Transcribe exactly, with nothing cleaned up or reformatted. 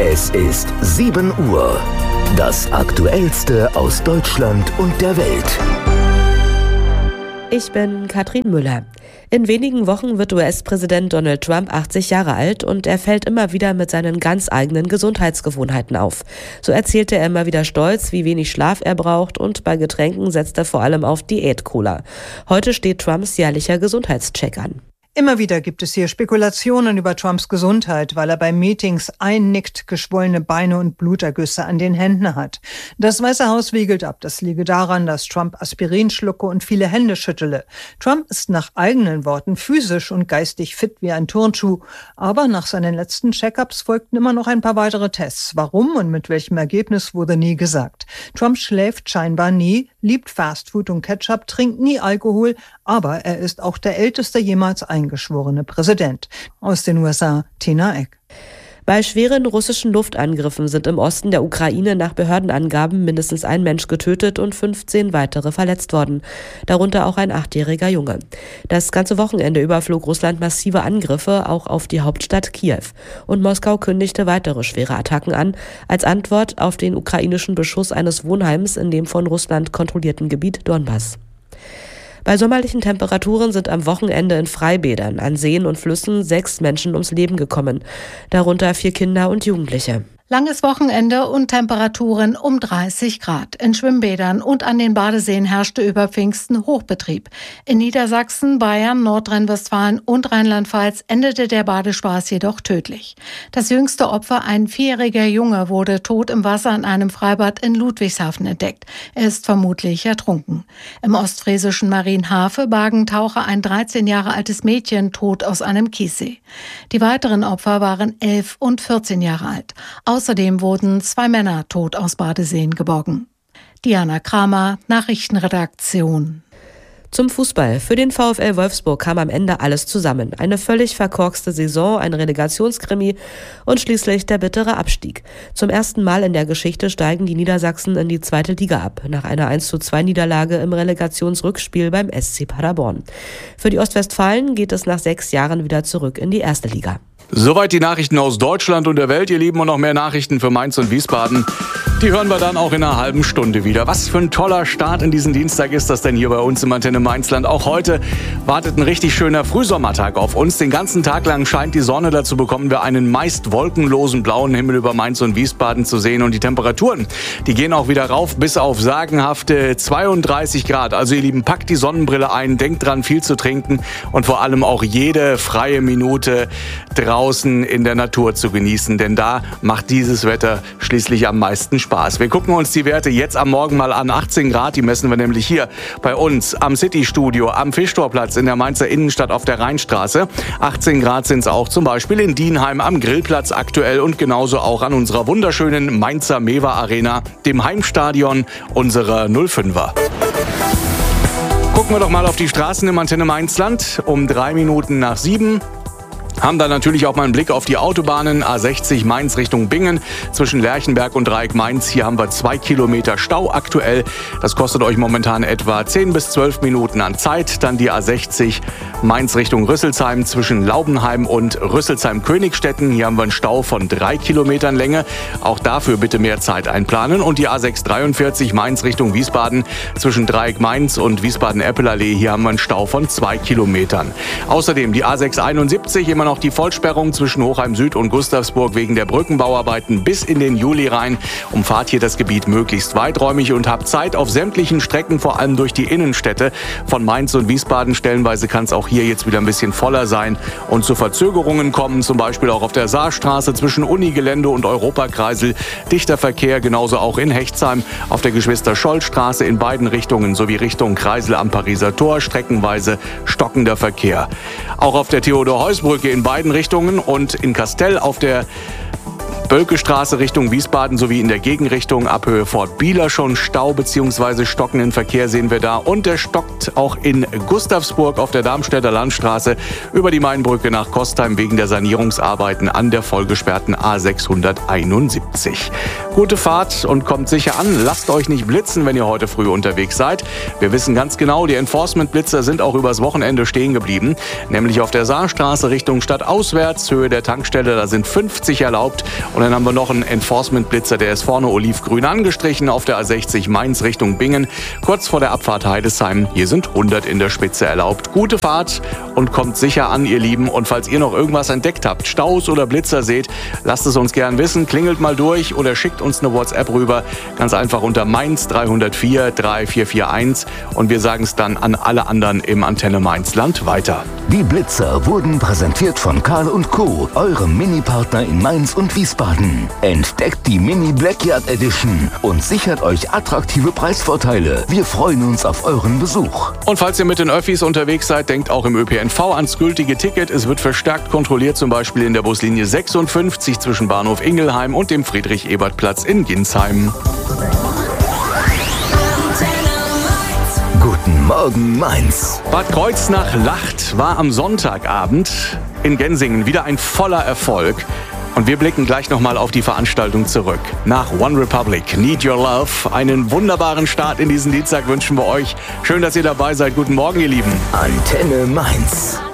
Es ist sieben Uhr. Das Aktuellste aus Deutschland und der Welt. Ich bin Katrin Müller. In wenigen Wochen wird U S-Präsident Donald Trump achtzig Jahre alt und er fällt immer wieder mit seinen ganz eigenen Gesundheitsgewohnheiten auf. So erzählte er immer wieder stolz, wie wenig Schlaf er braucht, und bei Getränken setzt er vor allem auf Diät-Cola. Heute steht Trumps jährlicher Gesundheitscheck an. Immer wieder gibt es hier Spekulationen über Trumps Gesundheit, weil er bei Meetings einnickt, geschwollene Beine und Blutergüsse an den Händen hat. Das Weiße Haus wiegelt ab, das liege daran, dass Trump Aspirin schlucke und viele Hände schüttele. Trump ist nach eigenen Worten physisch und geistig fit wie ein Turnschuh, aber nach seinen letzten Check-ups folgten immer noch ein paar weitere Tests. Warum und mit welchem Ergebnis wurde nie gesagt. Trump schläft scheinbar nie, liebt Fastfood und Ketchup, trinkt nie Alkohol, aber er ist auch der älteste jemals eingeschworene Präsident. Aus den U S A, Tina Eck. Bei schweren russischen Luftangriffen sind im Osten der Ukraine nach Behördenangaben mindestens ein Mensch getötet und fünfzehn weitere verletzt worden, darunter auch ein achtjähriger Junge. Das ganze Wochenende überflog Russland massive Angriffe, auch auf die Hauptstadt Kiew. Und Moskau kündigte weitere schwere Attacken an, als Antwort auf den ukrainischen Beschuss eines Wohnheims in dem von Russland kontrollierten Gebiet Donbass. Bei sommerlichen Temperaturen sind am Wochenende in Freibädern an Seen und Flüssen sechs Menschen ums Leben gekommen, darunter vier Kinder und Jugendliche. Langes Wochenende und Temperaturen um dreißig Grad. In Schwimmbädern und an den Badeseen herrschte über Pfingsten Hochbetrieb. In Niedersachsen, Bayern, Nordrhein-Westfalen und Rheinland-Pfalz endete der Badespaß jedoch tödlich. Das jüngste Opfer, ein vierjähriger Junge, wurde tot im Wasser in einem Freibad in Ludwigshafen entdeckt. Er ist vermutlich ertrunken. Im ostfriesischen Marienhafe bargen Taucher ein dreizehn Jahre altes Mädchen tot aus einem Kiessee. Die weiteren Opfer waren elf und vierzehn Jahre alt. Außerdem wurden zwei Männer tot aus Badeseen geborgen. Diana Kramer, Nachrichtenredaktion. Zum Fußball. Für den VfL Wolfsburg kam am Ende alles zusammen. Eine völlig verkorkste Saison, ein Relegationskrimi und schließlich der bittere Abstieg. Zum ersten Mal in der Geschichte steigen die Niedersachsen in die zweite Liga ab, nach einer eins zu zwei Niederlage im Relegationsrückspiel beim S C Paderborn. Für die Ostwestfalen geht es nach sechs Jahren wieder zurück in die erste Liga. Soweit die Nachrichten aus Deutschland und der Welt, ihr Lieben, und noch mehr Nachrichten für Mainz und Wiesbaden. Die hören wir dann auch in einer halben Stunde wieder. Was für ein toller Start in diesen Dienstag ist das denn hier bei uns im Antenne Mainzland. Auch heute wartet ein richtig schöner Frühsommertag auf uns. Den ganzen Tag lang scheint die Sonne, dazu bekommen wir einen meist wolkenlosen blauen Himmel über Mainz und Wiesbaden zu sehen. Und die Temperaturen, die gehen auch wieder rauf bis auf sagenhafte zweiunddreißig Grad. Also ihr Lieben, packt die Sonnenbrille ein, denkt dran, viel zu trinken und vor allem auch jede freie Minute draußen in der Natur zu genießen. Denn da macht dieses Wetter schließlich am meisten Spaß. Wir gucken uns die Werte jetzt am Morgen mal an. achtzehn Grad, die messen wir nämlich hier bei uns am City-Studio, am Fischtorplatz in der Mainzer Innenstadt auf der Rheinstraße. achtzehn Grad sind es auch zum Beispiel in Dienheim am Grillplatz aktuell und genauso auch an unserer wunderschönen Mainzer Mewa Arena, dem Heimstadion unserer null fünfer. Gucken wir doch mal auf die Straßen im Antenne Mainzland um drei Minuten nach sieben. Haben dann natürlich auch mal einen Blick auf die Autobahnen. A sechzig Mainz Richtung Bingen zwischen Lerchenberg und Dreieck Mainz. Hier haben wir zwei Kilometer Stau aktuell. Das kostet euch momentan etwa zehn bis zwölf Minuten an Zeit. Dann die A sechzig Mainz Richtung Rüsselsheim zwischen Laubenheim und Rüsselsheim-Königstetten. Hier haben wir einen Stau von drei Kilometern Länge. Auch dafür bitte mehr Zeit einplanen. Und die A sechshundertdreiundvierzig Mainz Richtung Wiesbaden zwischen Dreieck Mainz und Wiesbaden-Eppelallee. Hier haben wir einen Stau von zwei Kilometern. Außerdem die A sechshunderteinundsiebzig immer noch die Vollsperrung zwischen Hochheim Süd und Gustavsburg wegen der Brückenbauarbeiten bis in den Juli rein. Umfahrt hier das Gebiet möglichst weiträumig und habt Zeit auf sämtlichen Strecken, vor allem durch die Innenstädte von Mainz und Wiesbaden. Stellenweise kann es auch hier jetzt wieder ein bisschen voller sein und zu Verzögerungen kommen, zum Beispiel auch auf der Saarstraße zwischen Unigelände und Europakreisel. Dichter Verkehr, genauso auch in Hechtsheim auf der Geschwister-Scholl-Straße in beiden Richtungen sowie Richtung Kreisel am Pariser Tor, streckenweise stockender Verkehr. Auch auf der Theodor-Heuss-Brücke in beiden Richtungen und in Kastell auf der Bölkestraße Richtung Wiesbaden sowie in der Gegenrichtung ab Höhe Fort Bieler schon Stau bzw. stockenden Verkehr sehen wir da. Und der stockt auch in Gustavsburg auf der Darmstädter Landstraße über die Mainbrücke nach Kostheim wegen der Sanierungsarbeiten an der vollgesperrten A sechshunderteinundsiebzig. Gute Fahrt und kommt sicher an. Lasst euch nicht blitzen, wenn ihr heute früh unterwegs seid. Wir wissen ganz genau, die Enforcement-Blitzer sind auch übers Wochenende stehen geblieben. Nämlich auf der Saarstraße Richtung Stadt auswärts, Höhe der Tankstelle, da sind fünfzig erlaubt. Und Und dann haben wir noch einen Enforcement-Blitzer, der ist vorne olivgrün angestrichen auf der A sechzig Mainz Richtung Bingen. Kurz vor der Abfahrt Heidesheim. Hier sind hundert in der Spitze erlaubt. Gute Fahrt und kommt sicher an, ihr Lieben. Und falls ihr noch irgendwas entdeckt habt, Staus oder Blitzer seht, lasst es uns gern wissen. Klingelt mal durch oder schickt uns eine WhatsApp rüber. Ganz einfach unter Mainz drei null vier drei vier vier eins. Und wir sagen es dann an alle anderen im Antenne Mainzland weiter. Die Blitzer wurden präsentiert von Karl und Co., eurem Mini-Partner in Mainz und Wiesbaden. Entdeckt die Mini Blackyard Edition und sichert euch attraktive Preisvorteile. Wir freuen uns auf euren Besuch. Und falls ihr mit den Öffis unterwegs seid, denkt auch im Ö P N V ans gültige Ticket. Es wird verstärkt kontrolliert, zum Beispiel in der Buslinie sechsundfünfzig zwischen Bahnhof Ingelheim und dem Friedrich-Ebert-Platz in Ginsheim. Guten Morgen, Mainz. Bad Kreuznach-Lacht war am Sonntagabend in Gensingen wieder ein voller Erfolg. Und wir blicken gleich nochmal auf die Veranstaltung zurück. Nach One Republic, Need Your Love. Einen wunderbaren Start in diesen Dienstag wünschen wir euch. Schön, dass ihr dabei seid. Guten Morgen, ihr Lieben. Antenne Mainz.